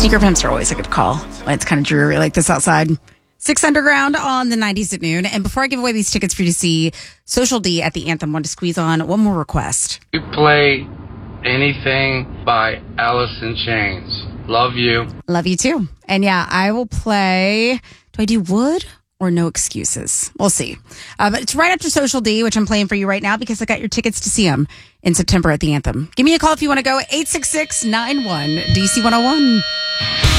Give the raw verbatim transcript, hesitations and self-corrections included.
Sneaker pimps are always a good call when it's kind of dreary like this outside. Six Underground on the nineties at noon. And before I give away these tickets for you to see Social D at the Anthem, I want to squeeze on one more request. You play anything by Alice in Chains. Love you. Love you too. And yeah, I will play. Do I do Wood or No Excuses? We'll see. Uh, but it's right after Social D, which I'm playing for you right now because I got your tickets to see him in September at the Anthem. Give me a call if you want to go. eight six six, nine one, D C one oh one.